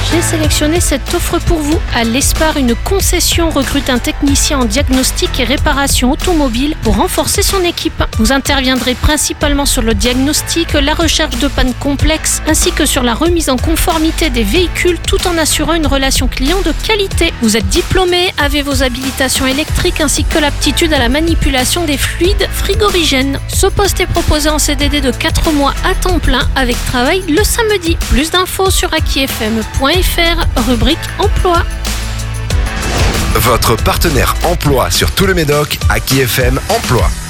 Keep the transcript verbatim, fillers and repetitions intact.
J'ai sélectionné cette offre pour vous. À l'Espar, une concession recrute un technicien en diagnostic et réparation automobile pour renforcer son équipe. Vous interviendrez principalement sur le diagnostic, la recherche de pannes complexes ainsi que sur la remise en conformité des véhicules tout en assurant une relation client de qualité. Vous êtes diplômé, avez vos habilitations électriques ainsi que l'aptitude à la manipulation des fluides frigorigènes. Ce poste est proposé en C D D de quatre mois à temps plein avec travail le samedi. Plus d'infos sur aki f m point f r, rubrique emploi. Votre partenaire emploi sur tout le Médoc, Aki F M Emploi.